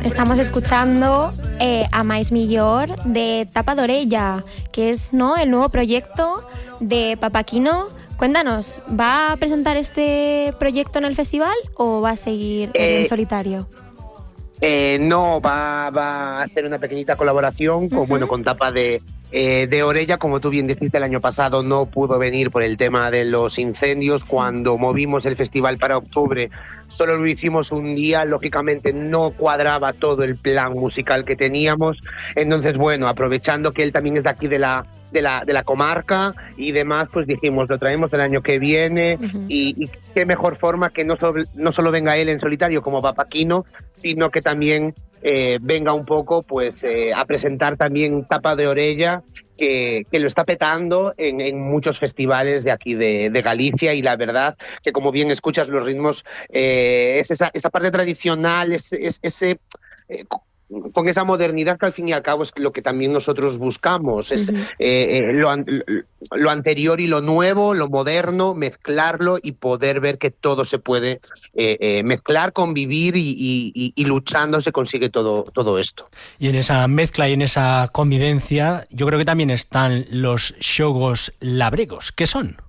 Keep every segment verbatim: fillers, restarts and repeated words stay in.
Estamos escuchando eh, a Mais Millor de Tapa d'Orella, que es, ¿no?, el nuevo proyecto de Papaquino. Cuéntanos, ¿va a presentar este proyecto en el festival o va a seguir eh, en solitario? Eh, no, va, va a hacer una pequeñita colaboración con, uh-huh. bueno, con Tapa de, eh, de Orella. Como tú bien dijiste, el año pasado no pudo venir por el tema de los incendios. Cuando movimos el festival para octubre, solo lo hicimos un día. Lógicamente no cuadraba todo el plan musical que teníamos. Entonces, bueno, aprovechando que él también es de aquí de la, de la, de la comarca y demás, pues dijimos, lo traemos el año que viene. Uh-huh. y, y qué mejor forma que no, so, no solo venga él en solitario como Papaquino, sino que también eh, venga un poco pues eh, a presentar también Tapa de Orella, que, que lo está petando en, en muchos festivales de aquí de, de Galicia, y la verdad que, como bien escuchas, los ritmos, eh, es esa, esa parte tradicional, es, es, ese... Eh, con esa modernidad que al fin y al cabo es lo que también nosotros buscamos, es uh-huh. eh, eh, lo, lo anterior y lo nuevo, lo moderno, mezclarlo y poder ver que todo se puede eh, eh, mezclar, convivir y, y, y luchando se consigue todo, todo esto. Y en esa mezcla y en esa convivencia yo creo que también están los xogos labregos. ¿Qué son?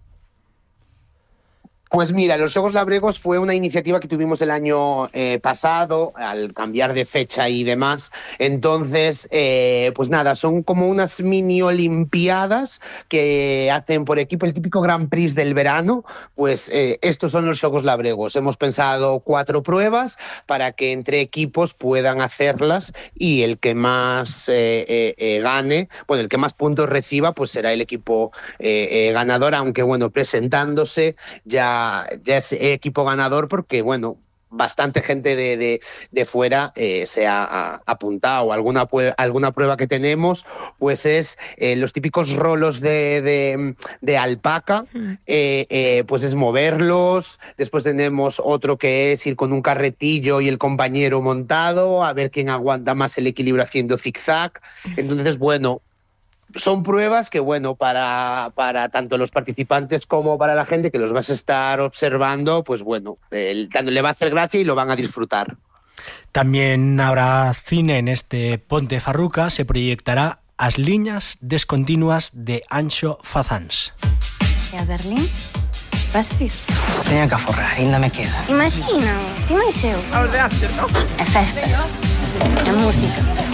Pues mira, los Xogos Labregos fue una iniciativa que tuvimos el año eh, pasado, al cambiar de fecha y demás. Entonces, eh, pues nada, son como unas mini olimpiadas que hacen por equipo, el típico Grand Prix del verano. Pues eh, estos son los Xogos Labregos. Hemos pensado cuatro pruebas para que entre equipos puedan hacerlas, y el que más eh, eh, eh, gane, bueno, el que más puntos reciba, pues será el equipo eh, eh, ganador, aunque bueno, presentándose ya ya es equipo ganador porque, bueno, bastante gente de, de, de fuera eh, se ha, ha apuntado. Alguna, alguna prueba que tenemos pues es eh, los típicos rolos de, de, de alpaca, eh, eh, pues es moverlos. Después tenemos otro que es ir con un carretillo y el compañero montado, a ver quién aguanta más el equilibrio haciendo zigzag. Entonces, bueno, son pruebas que, bueno, para, para tanto los participantes como para la gente que los vas a estar observando, pues bueno, el, le va a hacer gracia y lo van a disfrutar. También habrá cine en este Ponte Farruca. Se proyectará As liñas descontinuas de Anxo Fazans. E a Berlín? Vas vir? Teña que aforrar, ainda me queda. Imagina, ti máis eu. A os de Amsterdam. E festas. E música.